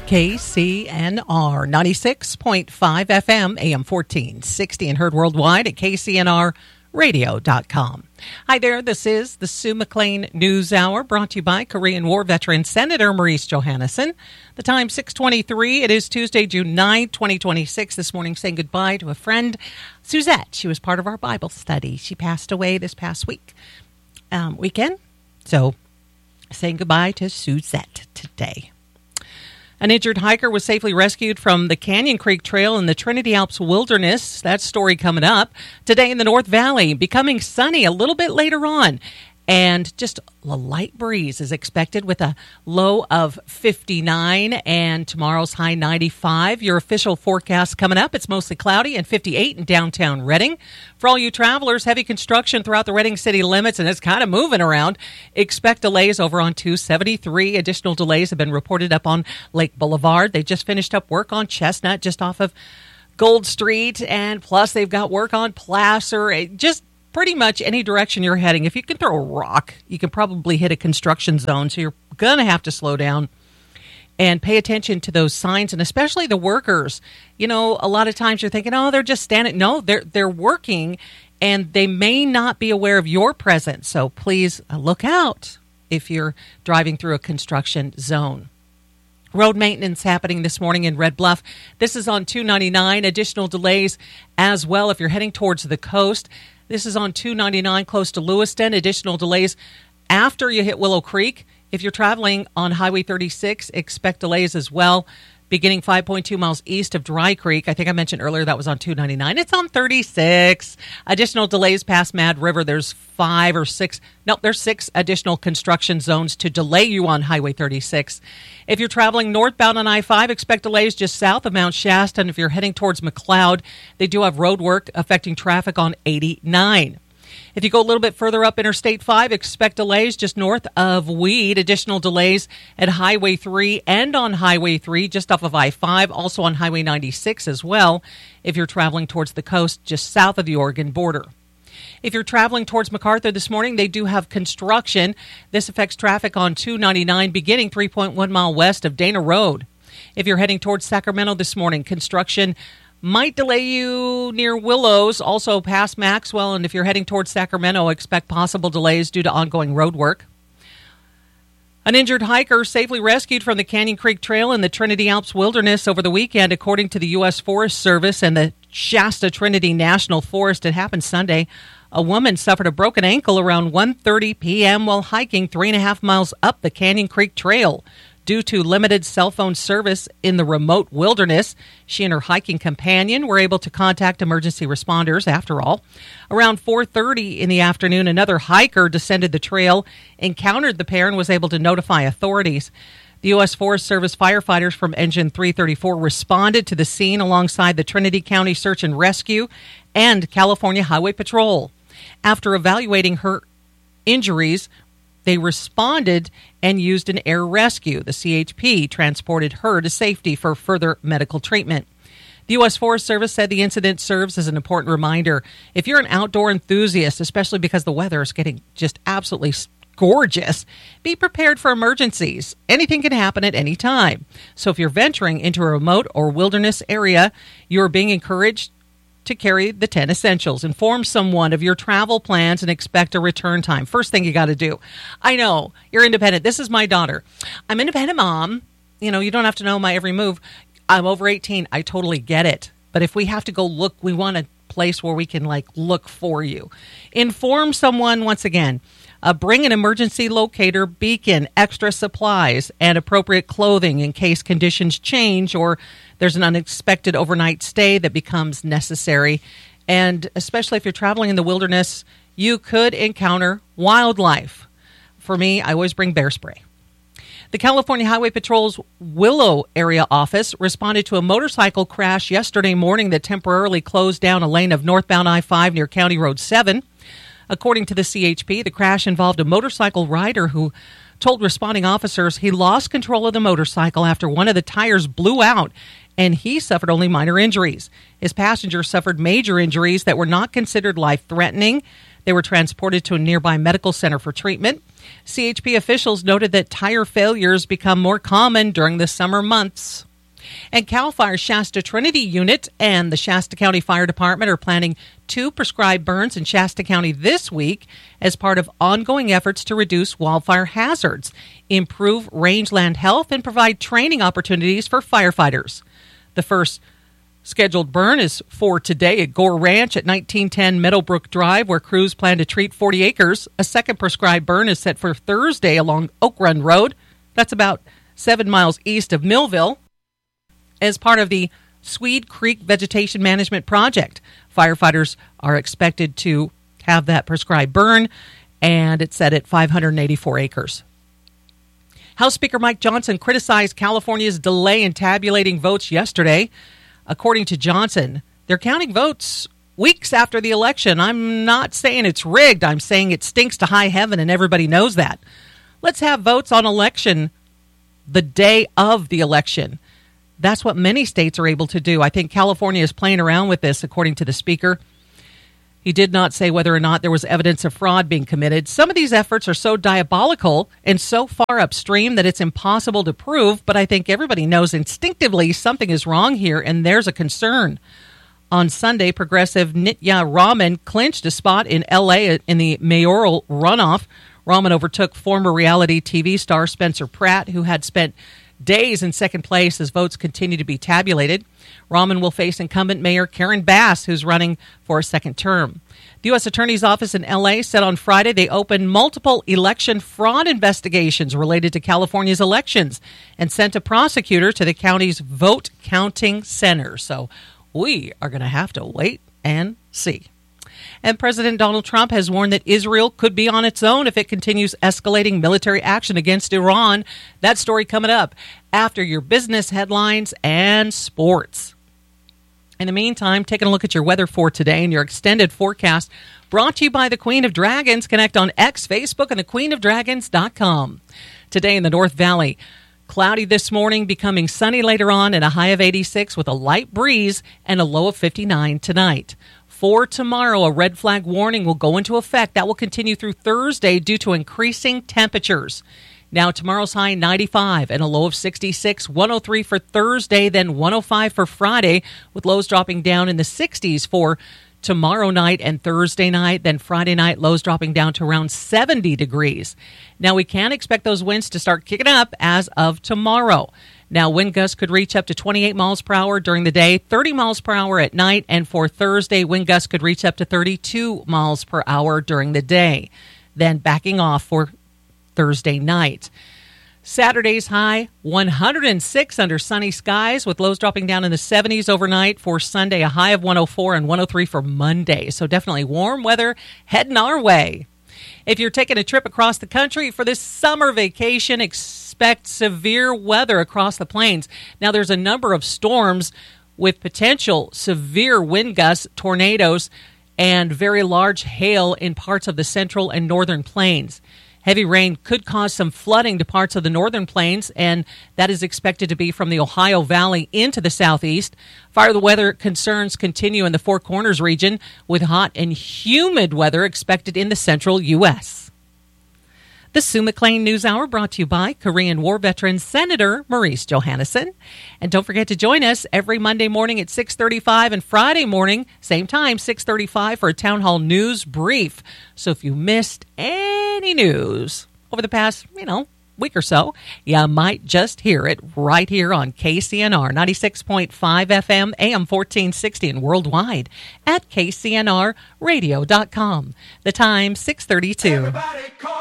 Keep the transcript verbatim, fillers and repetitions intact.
K C N R ninety-six point five F M, A M fourteen sixty, and heard worldwide at K C N R radio dot com. Hi there, this is the Sue McLean News Hour, brought to you by Korean War veteran Senator Maurice Johannesson. The time six twenty-three. It is Tuesday, June ninth, twenty twenty-six. This morning, saying goodbye to a friend, Suzette. She was part of our Bible study. She passed away this past week, um, weekend. So, saying goodbye to Suzette today. An injured hiker was safely rescued from the Canyon Creek Trail in the Trinity Alps Wilderness. That story coming up today in the North Valley. Becoming sunny a little bit later on. And just a light breeze is expected with a low of fifty-nine and tomorrow's high ninety-five. Your official forecast coming up. It's mostly cloudy and fifty-eight in downtown Redding. For all you travelers, heavy construction throughout the Redding city limits, and it's kind of moving around. Expect delays over on two seventy-three. Additional delays have been reported up on Lake Boulevard. They just finished up work on Chestnut just off of Gold Street, and plus they've got work on Placer. It just pretty much any direction you're heading. If you can throw a rock, you can probably hit a construction zone. So you're going to have to slow down and pay attention to those signs, and especially the workers. You know, a lot of times you're thinking, oh, they're just standing. No, they're they're working, and they may not be aware of your presence. So please look out if you're driving through a construction zone. Road maintenance happening this morning in Red Bluff. This is on two ninety-nine. Additional delays as well if you're heading towards the coast. This is on two ninety-nine close to Lewiston. Additional delays after you hit Willow Creek. If you're traveling on Highway thirty-six, expect delays as well. Beginning five point two miles east of Dry Creek. I think I mentioned earlier that was on two ninety-nine. It's on thirty-six. Additional delays past Mad River. There's five or six. No, there's six additional construction zones to delay you on Highway thirty-six. If you're traveling northbound on I five, expect delays just south of Mount Shasta. And if you're heading towards McLeod, they do have road work affecting traffic on eighty-nine. If you go a little bit further up Interstate five, expect delays just north of Weed. Additional delays at Highway three and on Highway three just off of I five. Also on Highway ninety-six as well if you're traveling towards the coast just south of the Oregon border. If you're traveling towards MacArthur this morning, they do have construction. This affects traffic on two ninety-nine beginning three point one mile west of Dana Road. If you're heading towards Sacramento this morning, construction might delay you near Willows, also past Maxwell. And if you're heading towards Sacramento, expect possible delays due to ongoing road work. An injured hiker safely rescued from the Canyon Creek Trail in the Trinity Alps Wilderness over the weekend, according to the U S Forest Service and the Shasta Trinity National Forest. It happened Sunday. A woman suffered a broken ankle around one thirty p.m. while hiking three and a half miles up the Canyon Creek Trail. Due to limited cell phone service in the remote wilderness, she and her hiking companion were able to contact emergency responders after all. Around four thirty in the afternoon, another hiker descended the trail, encountered the pair, and was able to notify authorities. The U S Forest Service firefighters from Engine three thirty-four responded to the scene alongside the Trinity County Search and Rescue and California Highway Patrol. After evaluating her injuries, they responded and used an air rescue. The C H P transported her to safety for further medical treatment. The U S Forest Service said the incident serves as an important reminder. If you're an outdoor enthusiast, especially because the weather is getting just absolutely gorgeous, be prepared for emergencies. Anything can happen at any time. So if you're venturing into a remote or wilderness area, you're being encouraged to carry the ten essentials. Inform someone of your travel plans and expect a return time. First thing you got to do. I know, you're independent. This is my daughter. I'm an independent mom. You know, you don't have to know my every move. I'm over eighteen. I totally get it. But if we have to go look, we want a place where we can, like, look for you. Inform someone, once again. Uh, bring an emergency locator, beacon, extra supplies, and appropriate clothing in case conditions change or there's an unexpected overnight stay that becomes necessary. And especially if you're traveling in the wilderness, you could encounter wildlife. For me, I always bring bear spray. The California Highway Patrol's Willow area office responded to a motorcycle crash yesterday morning that temporarily closed down a lane of northbound I five near County Road seven. According to the C H P, the crash involved a motorcycle rider who told responding officers he lost control of the motorcycle after one of the tires blew out, and he suffered only minor injuries. His passenger suffered major injuries that were not considered life-threatening. They were transported to a nearby medical center for treatment. C H P officials noted that tire failures become more common during the summer months. And CAL FIRE's Shasta Trinity Unit and the Shasta County Fire Department are planning two prescribed burns in Shasta County this week as part of ongoing efforts to reduce wildfire hazards, improve rangeland health, and provide training opportunities for firefighters. The first scheduled burn is for today at Gore Ranch at nineteen ten Meadowbrook Drive, where crews plan to treat forty acres. A second prescribed burn is set for Thursday along Oak Run Road. That's about seven miles east of Millville, as part of the Swede Creek Vegetation Management Project. Firefighters are expected to have that prescribed burn, and it's set at five hundred eighty-four acres. House Speaker Mike Johnson criticized California's delay in tabulating votes yesterday. According to Johnson, they're counting votes weeks after the election. I'm not saying it's rigged. I'm saying it stinks to high heaven, and everybody knows that. Let's have votes on election the day of the election. That's what many states are able to do. I think California is playing around with this, according to the speaker. He did not say whether or not there was evidence of fraud being committed. Some of these efforts are so diabolical and so far upstream that it's impossible to prove, but I think everybody knows instinctively something is wrong here, and there's a concern. On Sunday, progressive Nitya Raman clinched a spot in L A in the mayoral runoff. Raman overtook former reality T V star Spencer Pratt, who had spent days in second place as votes continue to be tabulated. Raman will face incumbent Mayor Karen Bass, who's running for a second term. The U S Attorney's Office in L A said on Friday they opened multiple election fraud investigations related to California's elections and sent a prosecutor to the county's vote counting center. So we are going to have to wait and see. And President Donald Trump has warned that Israel could be on its own if it continues escalating military action against Iran. That story coming up after your business headlines and sports. In the meantime, taking a look at your weather for today and your extended forecast brought to you by the Queen of Dragons. Connect on X, Facebook, and the queen of dragons dot com. Today in the North Valley, cloudy this morning, becoming sunny later on, and a high of eighty-six with a light breeze and a low of fifty-nine tonight. For tomorrow, a red flag warning will go into effect. That will continue through Thursday due to increasing temperatures. Now, tomorrow's high ninety-five and a low of sixty-six, one oh three for Thursday, then one oh five for Friday, with lows dropping down in the sixties for tomorrow night and Thursday night. Then Friday night, lows dropping down to around seventy degrees. Now, we can expect those winds to start kicking up as of tomorrow. Now, wind gusts could reach up to twenty-eight miles per hour during the day, thirty miles per hour at night, and for Thursday, wind gusts could reach up to thirty-two miles per hour during the day, then backing off for Thursday night. Saturday's high, one hundred six under sunny skies, with lows dropping down in the seventies overnight. For Sunday, a high of one oh four and one oh three for Monday. So definitely warm weather heading our way. If you're taking a trip across the country for this summer vacation, expect severe weather across the plains. Now, there's a number of storms with potential severe wind gusts, tornadoes, and very large hail in parts of the central and northern plains. Heavy rain could cause some flooding to parts of the northern plains, and that is expected to be from the Ohio Valley into the southeast. Fire weather concerns continue in the Four Corners region, with hot and humid weather expected in the central U S The Sue McLean News Hour brought to you by Korean War veteran Senator Maurice Johannesson. And don't forget to join us every Monday morning at six thirty-five and Friday morning, same time, six thirty-five, for a Town Hall News Brief. So if you missed any news over the past, you know, week or so, you might just hear it right here on K C N R ninety-six point five F M, A M fourteen sixty, and worldwide at K C N R radio dot com. The time, six thirty-two.